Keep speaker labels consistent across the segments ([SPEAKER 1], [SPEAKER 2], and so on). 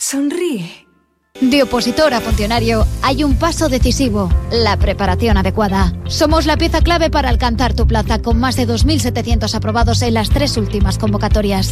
[SPEAKER 1] Sonríe.
[SPEAKER 2] De opositor a funcionario hay un paso decisivo, la preparación adecuada. Somos la pieza clave para alcanzar tu plaza con más de 2.700 aprobados en las 3 últimas convocatorias.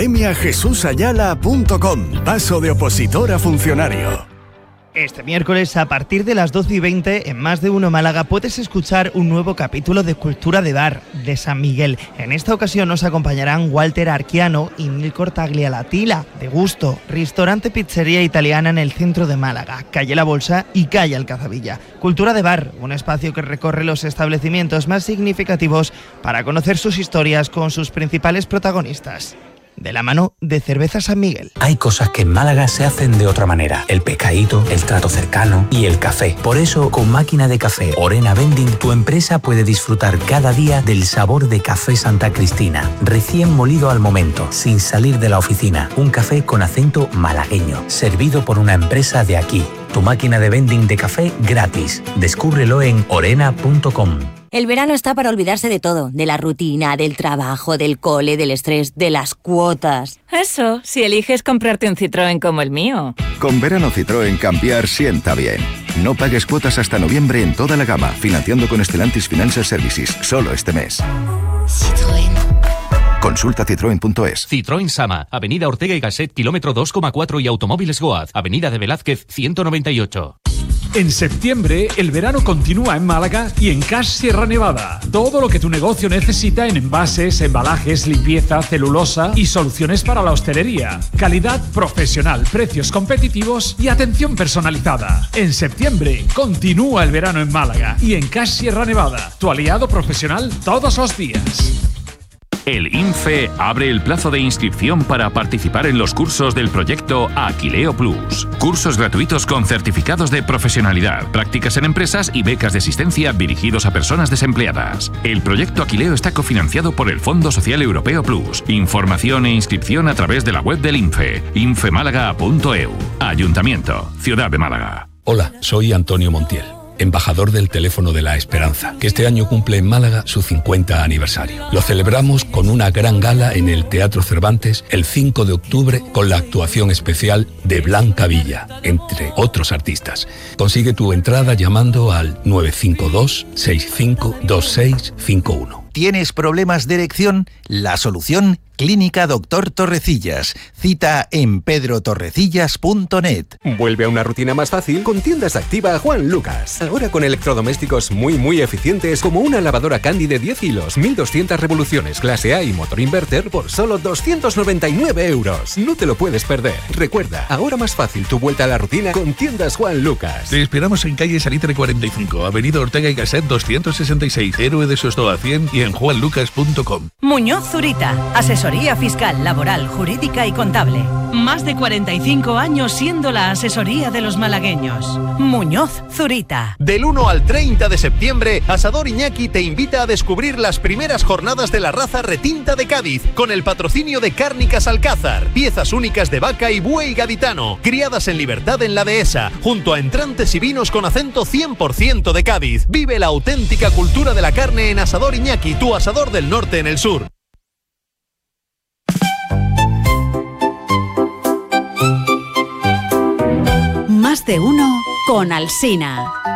[SPEAKER 3] academiajesusayala.com. Paso de opositor a funcionario.
[SPEAKER 4] Este miércoles, a partir de las 12:20, en Más de Uno Málaga, puedes escuchar un nuevo capítulo de Cultura de Bar, de San Miguel. En esta ocasión nos acompañarán Walter Archiano y Nilcor Taglialatila, de Gusto, restaurante pizzería italiana en el centro de Málaga, calle La Bolsa y calle Alcazabilla. Cultura de Bar, un espacio que recorre los establecimientos más significativos para conocer sus historias con sus principales protagonistas. De la mano de Cerveza San Miguel.
[SPEAKER 5] Hay cosas que en Málaga se hacen de otra manera. El pescadito, el trato cercano y el café. Por eso, con máquina de café Orena Vending, tu empresa puede disfrutar cada día del sabor de Café Santa Cristina. Recién molido al momento, sin salir de la oficina. Un café con acento malagueño, servido por una empresa de aquí. Tu máquina de vending de café gratis. Descúbrelo en orena.com.
[SPEAKER 6] El verano está para olvidarse de todo, de la rutina, del trabajo, del cole, del estrés, de las cuotas.
[SPEAKER 7] Eso, si eliges comprarte un Citroën como el mío.
[SPEAKER 8] Con verano Citroën cambiar sienta bien. No pagues cuotas hasta noviembre en toda la gama, financiando con Stellantis Financial Services, solo este mes.
[SPEAKER 9] Citroën.
[SPEAKER 8] Consulta citroen.es.
[SPEAKER 10] Citroën Sama, Avenida Ortega y Gasset, kilómetro 2,4 y Automóviles Goaz, Avenida de Velázquez, 198.
[SPEAKER 11] En septiembre, el verano continúa en Málaga y en Cash Sierra Nevada. Todo lo que tu negocio necesita en envases, embalajes, limpieza, celulosa y soluciones para la hostelería. Calidad profesional, precios competitivos y atención personalizada. En septiembre, continúa el verano en Málaga y en Cash Sierra Nevada. Tu aliado profesional todos los días.
[SPEAKER 12] El INFE abre el plazo de inscripción para participar en los cursos del proyecto Aquileo Plus. Cursos gratuitos con certificados de profesionalidad, prácticas en empresas y becas de asistencia dirigidos a personas desempleadas. El proyecto Aquileo está cofinanciado por el Fondo Social Europeo Plus. Información e inscripción a través de la web del INFE, infemálaga.eu. Ayuntamiento, Ciudad de Málaga.
[SPEAKER 13] Hola, soy Antonio Montiel, embajador del Teléfono de la Esperanza, que este año cumple en Málaga su 50 aniversario. Lo celebramos con una gran gala en el Teatro Cervantes el 5 de octubre con la actuación especial de Blanca Villa, entre otros artistas. Consigue tu entrada llamando al 952 652651.
[SPEAKER 14] ¿Tienes problemas de erección? La solución, Clínica Doctor Torrecillas. Cita en pedrotorrecillas.net.
[SPEAKER 15] Vuelve a una rutina más fácil con Tiendas Activa Juan Lucas. Ahora con electrodomésticos muy eficientes como una lavadora Candy de 10 kilos, 1200 revoluciones clase A y motor inverter por solo 299 euros. No te lo puedes perder. Recuerda, ahora más fácil tu vuelta a la rutina con Tiendas Juan Lucas.
[SPEAKER 16] Te esperamos en calle Salitre 45, Avenida Ortega y Gasset 266, Héroe de Sostoa 100 y en juanlucas.com.
[SPEAKER 17] Muñoz Zurita, asesoría fiscal, laboral, jurídica y contable. Más de 45 años siendo la asesoría de los malagueños. Muñoz Zurita.
[SPEAKER 18] Del 1 al 30 de septiembre, Asador Iñaki te invita a descubrir las primeras jornadas de la raza retinta de Cádiz, con el patrocinio de Cárnicas Alcázar, piezas únicas de vaca y buey gaditano, criadas en libertad en la dehesa, junto a entrantes y vinos con acento 100% de Cádiz. Vive la auténtica cultura de la carne en Asador Iñaki, tu asador del norte en el sur.
[SPEAKER 19] Más de uno con Alsina.